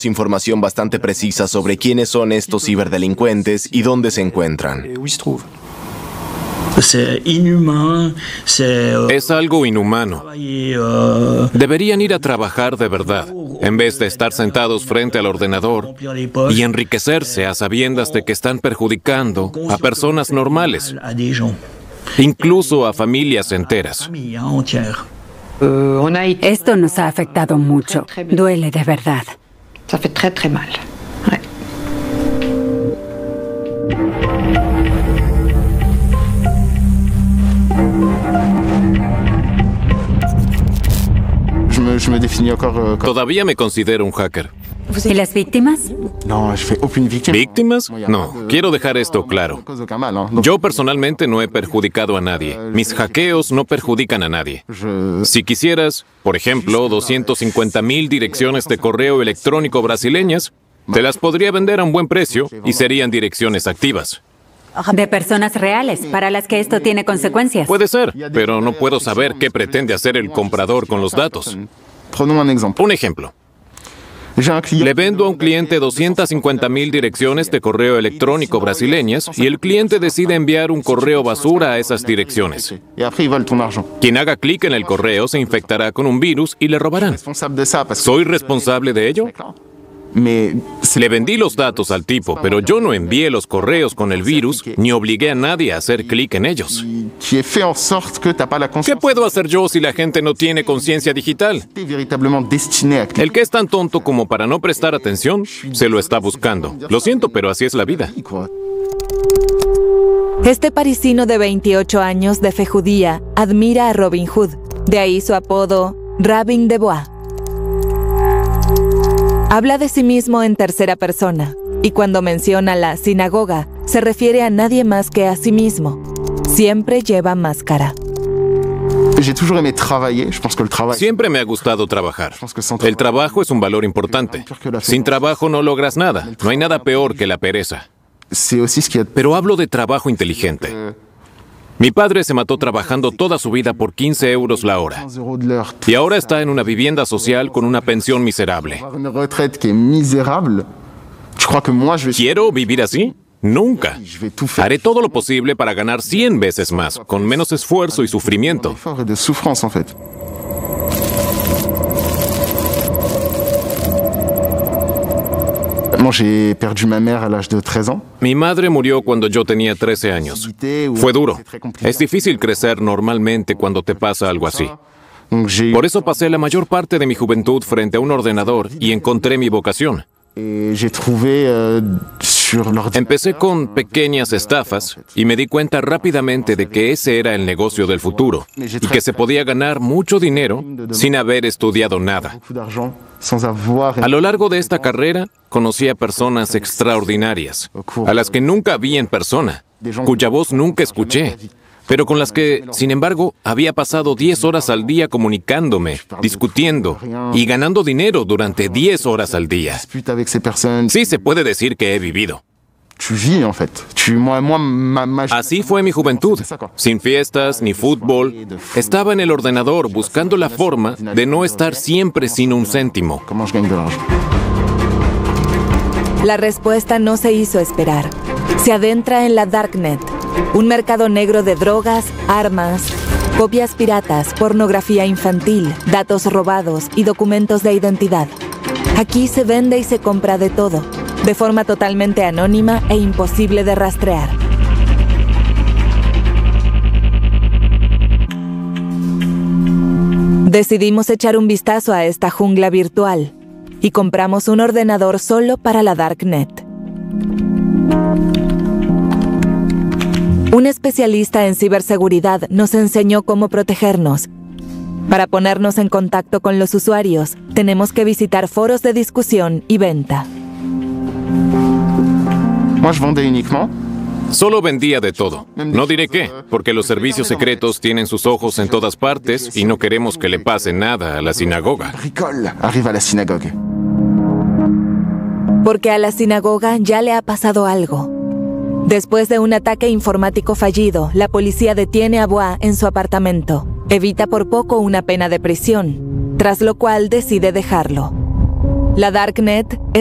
Información bastante precisa sobre quiénes son estos ciberdelincuentes y dónde se encuentran. Es algo inhumano. Deberían ir a trabajar de verdad, en vez de estar sentados frente al ordenador y enriquecerse a sabiendas de que están perjudicando a personas normales, incluso a familias enteras. Esto nos ha afectado mucho. Duele de verdad. Ça fait très très mal. Ouais. Todavía me considero un hacker. ¿Y las víctimas? ¿Víctimas? No, quiero dejar esto claro. Yo personalmente no he perjudicado a nadie. Mis hackeos no perjudican a nadie. Si quisieras, por ejemplo, 250,000 direcciones de correo electrónico brasileñas, te las podría vender a un buen precio y serían direcciones activas. De personas reales, para las que esto tiene consecuencias. Puede ser, pero no puedo saber qué pretende hacer el comprador con los datos. Un ejemplo. Le vendo a un cliente 250,000 direcciones de correo electrónico brasileñas y el cliente decide enviar un correo basura a esas direcciones. Quien haga clic en el correo se infectará con un virus y le robarán. ¿Soy responsable de ello? Le vendí los datos al tipo, pero yo no envié los correos con el virus ni obligué a nadie a hacer clic en ellos. ¿Qué puedo hacer yo si la gente no tiene conciencia digital? El que es tan tonto como para no prestar atención, se lo está buscando. Lo siento, pero así es la vida. Este parisino de 28 años de fe judía admira a Robin Hood, de ahí su apodo Rabin de Bois. Habla de sí mismo en tercera persona, y cuando menciona la sinagoga, se refiere a nadie más que a sí mismo. Siempre lleva máscara. Siempre me ha gustado trabajar. El trabajo es un valor importante. Sin trabajo no logras nada. No hay nada peor que la pereza. Pero hablo de trabajo inteligente. Mi padre se mató trabajando toda su vida por 15 euros la hora. Y ahora está en una vivienda social con una pensión miserable. ¿Quiero vivir así? Nunca. Haré todo lo posible para ganar 100 veces más, con menos esfuerzo y sufrimiento. Mi madre murió cuando yo tenía 13 años. Fue duro. Es difícil crecer normalmente cuando te pasa algo así. Por eso pasé la mayor parte de mi juventud frente a un ordenador y encontré mi vocación. Empecé con pequeñas estafas y me di cuenta rápidamente de que ese era el negocio del futuro y que se podía ganar mucho dinero sin haber estudiado nada. A lo largo de esta carrera, conocí a personas extraordinarias, a las que nunca vi en persona, cuya voz nunca escuché, pero con las que, sin embargo, había pasado 10 horas al día comunicándome, discutiendo y ganando dinero durante 10 horas al día. Sí se puede decir que he vivido. Así fue mi juventud, sin fiestas ni fútbol. Estaba en el ordenador buscando la forma de no estar siempre sin un céntimo. La respuesta no se hizo esperar. Se adentra en la Darknet, un mercado negro de drogas, armas, copias piratas, pornografía infantil, datos robados y documentos de identidad. Aquí se vende y se compra de todo, de forma totalmente anónima e imposible de rastrear. Decidimos echar un vistazo a esta jungla virtual y compramos un ordenador solo para la Darknet. Un especialista en ciberseguridad nos enseñó cómo protegernos. Para ponernos en contacto con los usuarios, tenemos que visitar foros de discusión y venta. Solo vendía de todo. No diré qué, porque los servicios secretos tienen sus ojos en todas partes y no queremos que le pase nada a la sinagoga. Porque a la sinagoga ya le ha pasado algo. Después de un ataque informático fallido, la policía detiene a Bois en su apartamento. Evita por poco una pena de prisión, tras lo cual decide dejarlo. La Darknet